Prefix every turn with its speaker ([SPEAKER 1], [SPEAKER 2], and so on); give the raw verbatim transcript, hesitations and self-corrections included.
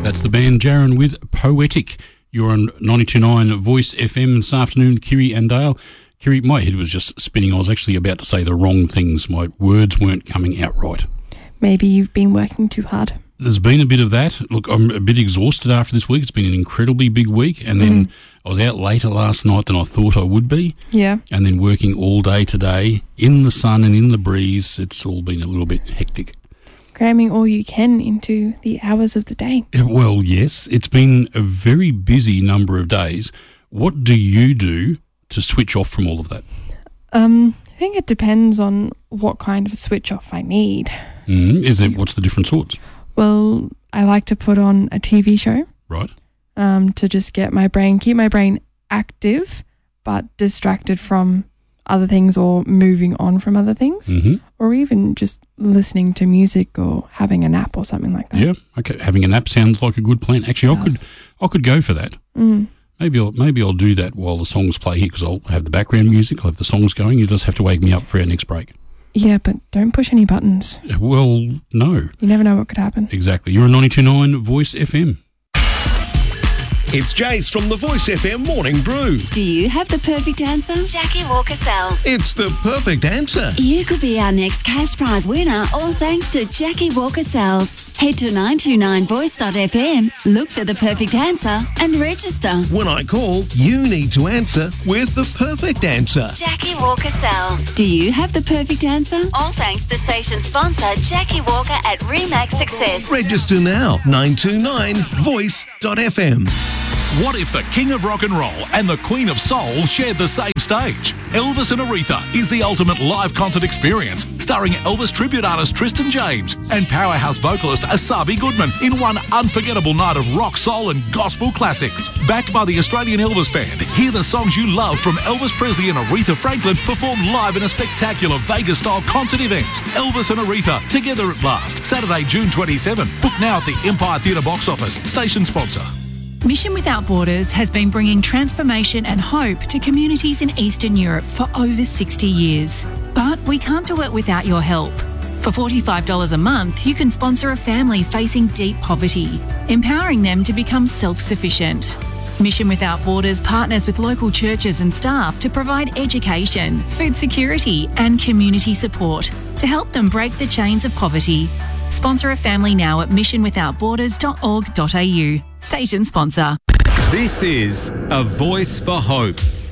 [SPEAKER 1] That's the band Jaron with Poetic. You're on ninety-two point nine Voice F M this afternoon, Kiri and Dale. Kiri, my head was just spinning. I was actually about to say the wrong things. My words weren't coming out right.
[SPEAKER 2] Maybe you've been working too hard.
[SPEAKER 1] There's been a bit of that. Look, I'm a bit exhausted after this week. It's been an incredibly big week. And then mm. I was out later last night than I thought I would be.
[SPEAKER 2] Yeah.
[SPEAKER 1] And then working all day today in the sun and in the breeze. It's all been a little bit hectic.
[SPEAKER 2] Cramming all you can into the hours of the day.
[SPEAKER 1] Well, yes. It's been a very busy number of days. What do you do to switch off from all of that?
[SPEAKER 2] Um, I think it depends on what kind of switch off I need.
[SPEAKER 1] Mm, is it? What's the different sorts?
[SPEAKER 2] Well, I like to put on a T V show.
[SPEAKER 1] Right.
[SPEAKER 2] Um, to just get my brain, keep my brain active, but distracted from other things or moving on from other things,
[SPEAKER 1] mm-hmm.
[SPEAKER 2] or even just listening to music or having a nap or something like that.
[SPEAKER 1] Yeah. Okay. Having a nap sounds like a good plan. Actually, I could, I could go for that.
[SPEAKER 2] Mm.
[SPEAKER 1] Maybe I'll, maybe I'll do that while the songs play here because I'll have the background music, I'll have the songs going. You just have to wake me up for our next break.
[SPEAKER 2] Yeah, but don't push any buttons.
[SPEAKER 1] Well, no.
[SPEAKER 2] You never know what could happen.
[SPEAKER 1] Exactly. You're on ninety-two point nine Voice F M.
[SPEAKER 3] It's Jace from the Voice F M Morning Brew.
[SPEAKER 4] Do you have the perfect answer? Jackie Walker sells.
[SPEAKER 3] It's the perfect answer.
[SPEAKER 4] You could be our next cash prize winner, all thanks to Jackie Walker sells. Head to nine two nine voice dot f m, look for the perfect answer and register.
[SPEAKER 3] When I call, you need to answer with the perfect answer.
[SPEAKER 4] Jackie Walker sells. Do you have the perfect answer? All thanks to station sponsor Jackie Walker at Remax Success.
[SPEAKER 3] Register now, nine two nine voice dot f m.
[SPEAKER 5] What if the King of Rock and Roll and the Queen of Soul shared the same stage? Elvis and Aretha is the ultimate live concert experience, starring Elvis tribute artist Tristan James and powerhouse vocalist Asabi Goodman in one unforgettable night of rock, soul and gospel classics. Backed by the Australian Elvis Band, hear the songs you love from Elvis Presley and Aretha Franklin performed live in a spectacular Vegas-style concert event. Elvis and Aretha, together at last, Saturday, June twenty-seventh. Book now at the Empire Theatre box office. Station sponsor.
[SPEAKER 6] Mission Without Borders has been bringing transformation and hope to communities in Eastern Europe for over sixty years. But we can't do it without your help. For forty-five dollars a month, you can sponsor a family facing deep poverty, empowering them to become self-sufficient. Mission Without Borders partners with local churches and staff to provide education, food security and community support to help them break the chains of poverty. Sponsor a family now at mission without borders dot org dot a u. Station sponsor.
[SPEAKER 7] This is A Voice for Hope.